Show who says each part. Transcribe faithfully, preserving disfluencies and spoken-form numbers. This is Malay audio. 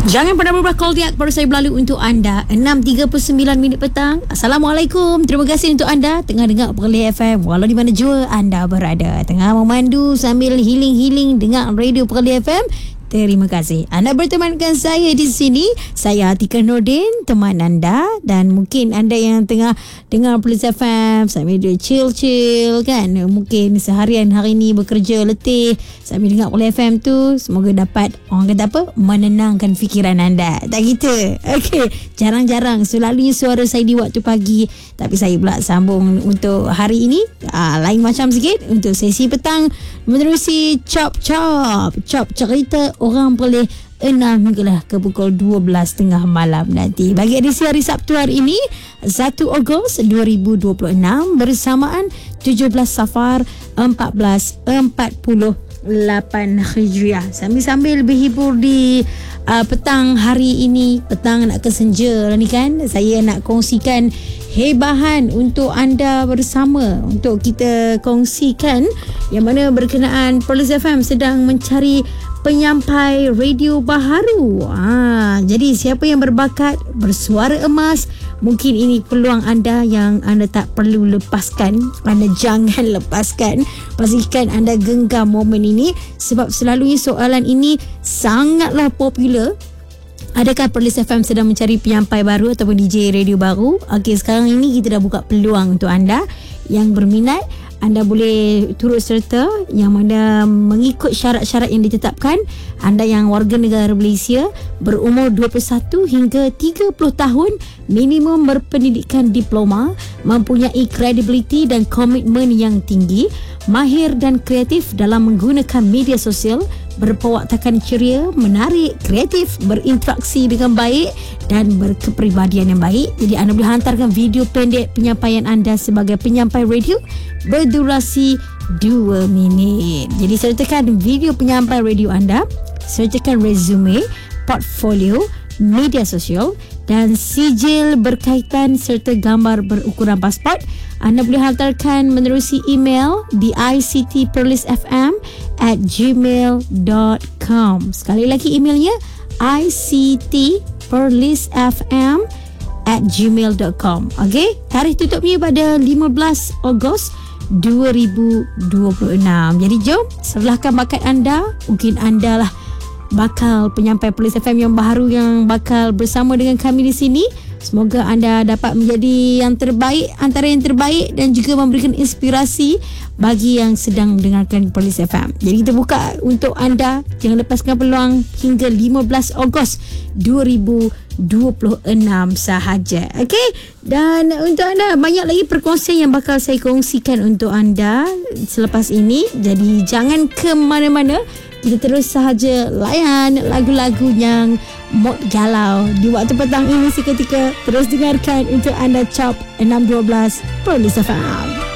Speaker 1: Jangan pernah berubah, call dia baru saya berlalu untuk anda enam tiga puluh sembilan minit petang. Assalamualaikum. Terima kasih untuk anda tengah dengar Perlis F M walau di mana jua anda berada. Tengah memandu sambil healing-healing dengar radio Perlis F M. Terima kasih. Anda bertemankan saya di sini. Saya Atika Nordin, teman anda. Dan mungkin anda yang tengah dengar Perlis F M sambil dia chill-chill kan. Mungkin seharian hari ni bekerja letih sambil dengar Perlis F M tu. Semoga dapat, orang kata apa, menenangkan fikiran anda. Tak gitu? Okey. Jarang-jarang selalunya suara saya di waktu pagi. Tapi saya pula sambung untuk hari ini. Aa, lain macam sikit. Untuk sesi petang menerusi Chop-Chop. Chop cerita orang Perlis enam hinggalah ke pukul dua belas tiga puluh malam nanti. Bagi edisi hari Sabtu hari ini satu Ogos dua ribu dua puluh enam bersamaan tujuh belas Safar empat belas empat puluh lapan Hijriah. Sambil-sambil berhibur di uh, petang hari ini, petang nak ke senja ni kan, saya nak kongsikan hebahan untuk anda bersama, untuk kita kongsikan yang mana berkenaan Perlis F M sedang mencari penyampai radio baharu. Ha, jadi siapa yang berbakat bersuara emas, mungkin ini peluang anda yang anda tak perlu lepaskan. Anda jangan lepaskan. Pastikan anda genggam momen ini sebab selalunya soalan ini sangatlah popular. Adakah Perlis F M sedang mencari penyampai baru ataupun D J radio baru? Okey, sekarang ini kita dah buka peluang untuk anda yang berminat. Anda boleh turut serta yang mana mengikut syarat-syarat yang ditetapkan. Anda yang warga negara Malaysia berumur dua puluh satu hingga tiga puluh tahun, minimum berpendidikan diploma, mempunyai kredibiliti dan komitmen yang tinggi, mahir dan kreatif dalam menggunakan media sosial, berpewaktakan ceria, menarik, kreatif, berinteraksi dengan baik dan berkepribadian yang baik. Jadi anda boleh hantarkan video pendek penyampaian anda sebagai penyampai radio berdurasi dua minit. Jadi sertakan video penyampai radio anda, sertakan resume, portfolio, media sosial dan sijil berkaitan serta gambar berukuran pasport. Anda boleh hantarkan menerusi email di i c t perlis f m at gmail dot com. Sekali lagi emailnya i c t perlis f m at gmail dot com. Okey, tarikh tutupnya pada lima belas Ogos dua ribu dua puluh enam. Jadi jom serlahkan bakat anda. Mungkin anda lah bakal penyampai Perlis F M yang baru yang bakal bersama dengan kami di sini. Semoga anda dapat menjadi yang terbaik, antara yang terbaik dan juga memberikan inspirasi bagi yang sedang mendengarkan Perlis F M. Jadi kita buka untuk anda, jangan lepaskan peluang hingga lima belas Ogos dua ribu dua puluh enam sahaja. Okey, dan untuk anda banyak lagi perkongsian yang bakal saya kongsikan untuk anda selepas ini. Jadi jangan ke mana-mana. Kita terus sahaja layan lagu-lagu yang mod galau di waktu petang ini seketika. Terus dengarkan untuk anda Chop enam dua belas Perlis F M.